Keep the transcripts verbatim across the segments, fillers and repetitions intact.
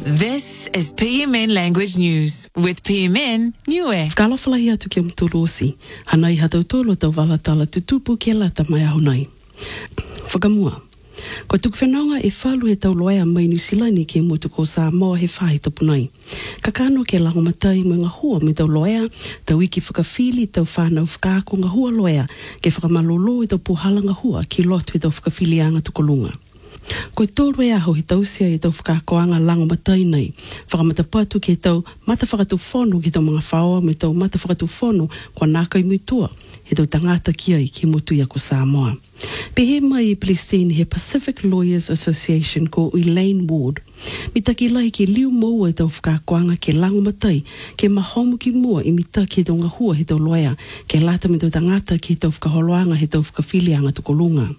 This is P M N Language News with P M N Niue. Kalafalahi atu ke mtorosi, hanai hatau tolo tau walatala tutupu ke lata mai ahonai. Whakamua. Ko tuk whenanga e whalu he tau loea mai New Zealand ke motu ko Samoa he whahe tapunai. Ka kano ke lango matai mo ngā hua me tau loea, tau iki whakawhili tau whanau whakaako ngā hua loea, ke whakamalolo e tau puhala ngā hua ki lotu e tau whakawhili anga tukolunga. Ko tōru e aho he tausia e tau whakakoanga lango matai nei, whakamata ke tau mata whakatu whono ki tau mga whaoa me tau mata whakatu whono kua nākai muitua, he tau tangata ki ai ki motu ia ko Samoa. Pe he mai i Palestine he Pacific Lawyers Association ko Elaine Ward. Mi taki lai ke liu maua e tau whakakoanga ke lango matai, ke mahomu ki mua i mita ke tau ngahua he tau loea, ke lata me tau tangata ke tau whakaholoanga he tau whakawhilianga tukolunga.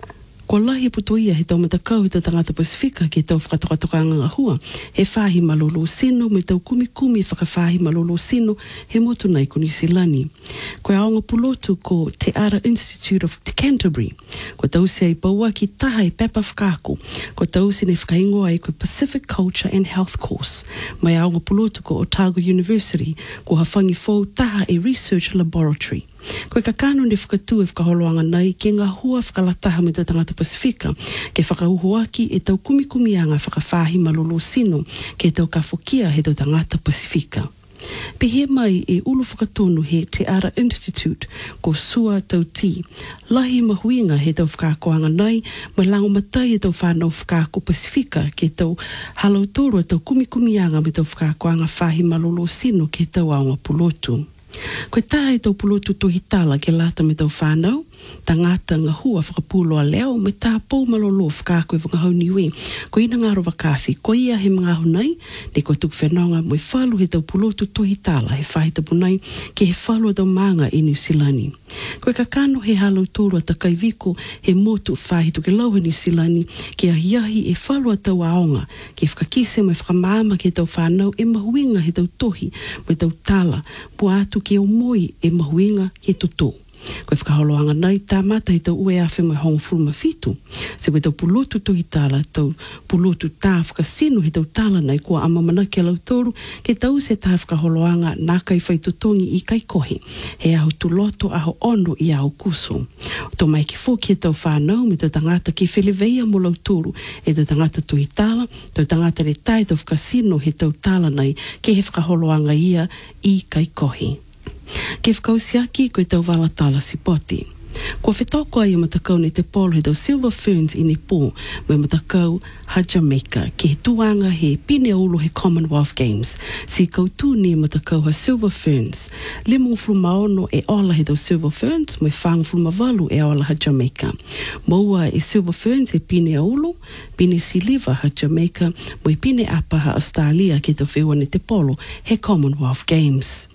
Ko lahi putoia he tau matakau he tau tangata Pasifika ke tau whakatokatokanga ngā hua, he whahi malolo sino me tau kumi kumi whakawhahi malolo sino he motu nei ko New Zealand. Ko e aonga pulotu ko Te Ara Institute of Canterbury, ko tau se ai paua ki taha e pepa whakako, ko tau se ne whakaingoa ai ko Pacific Culture and Health Course, mai aonga pulotu ko Otago University, ko hawhangi fau taha e Research Laboratory. Ko e kakano ne whakatu e whakaholoanga nei ke ngā hua whakalataha me tau tangata Pasifika, ke whakauhoaki e tau kumikumianga whakawhahi malolo sino ke tau kafokia he tau tangata Pasifika. Pe he mai e ulu whakatonu he Te Ara Institute ko Sua Tau Ti, lahi mahuinga he tau whakakoanga nei, mai lango matai e tau whanau whakako Pasifika ke tau halautoro e tau kumikumianga me tau whakakoanga whahi malolo sino ke tau aonga pulotu. Koe tā e tau pulotu tohi tala ke lata me tau whanau, tangata ngā hua whakapuloa leo me tā pou malolo whakako e whangahauni we, ko ina ngāro wakawhi, ko ia he mga honai, ne ko tuk whenonga mo e whalu he tau pulotu tohi tala he whahe tapunai ke he whalu tau manga i New Zealand. Koe kakano he halau tōru a takai viko he motu whahe tuke lau he New Zealand ke a hiahi e whalu a tau aonga, ke whakakise mo e whakamama ke tau whanau e mahuinga he tau tohi mo e tau tala, po atu ke o moi e mahuinga he toto. Koe whakaholoanga nei tā mata he tau ue awhi mai hongo furuma fitu. Se koe tau pulotu tohi tala, tau pulotu tā whakasino he tau tala nei kua amamana ke lau tōru, ke tau se tā whakaholoanga nā kai whaitotongi i kai kohi, he aho tuloto aho ono i aho kuso. Tō mai ki fōki he tau whanau me tau tangata ki wheleveia mo lau tōru, e tau tangata tohi tala, tau tangata re tai tau whakasino he tau tala nei, ke he whakaholoanga ia i kai kohi. Ke whakausiaki koe tau walatala si poti. Kua whetoko ai matakau ne te polo he tau Silver Ferns i Nepal, me matakau ha Jamaica, ke he tuanga he pine ulu he Commonwealth Games. Si kautu ni matakau ha Silver Ferns. Limo frumaono e ola he tau Silver Ferns, me whang frumavalu e ola ha Jamaica. Maua e Silver Ferns e pine ulu, pine siliva ha Jamaica, mo e pine apa ha Australia ke tau whewa ne te polo he Commonwealth Games.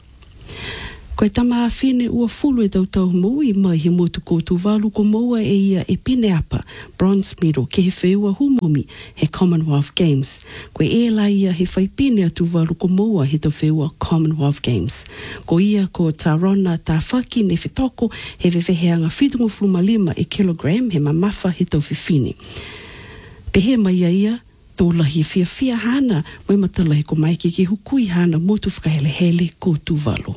Koe tama a whine ua fulu e tau tau maui mai he motu koutu walu ko maua e ia e pine apa, bronze medal, ke he wheua humomi he Commonwealth Games. Koe e la ia he whai pine atu walu ko maua he tau wheua Commonwealth Games. Ko ia ko Tarona tā whaki ne whetoko he weweheanga whitungo fluma lima e kilogram he mamafa he tau whiwhine. Pe he mai ia ia, tō lahi fia fia hana, mai matalahi ko maike ki hukui hana motu whakahele hele koutu walu.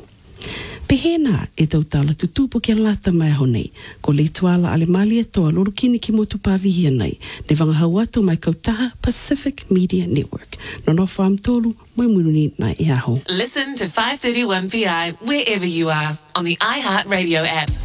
Pehena e tau tala tutupu ke lata mai honei, ko le tuala ale mali e toa loro kini ki motu pāwihia nei, ne wangahau atu mai kautaha Pacific Media Network. Nono whaam tolu, mai muruni na e aho. Listen to five thirty-one P I wherever you are on the iHeartRadio app.